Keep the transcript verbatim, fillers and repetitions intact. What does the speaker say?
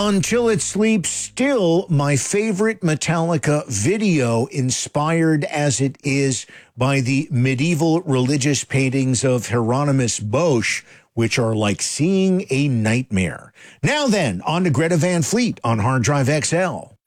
Until It Sleeps, still my favorite Metallica video, inspired as it is by the medieval religious paintings of Hieronymus Bosch, which are like seeing a nightmare. Now then, on to Greta Van Fleet on Hard Drive X L.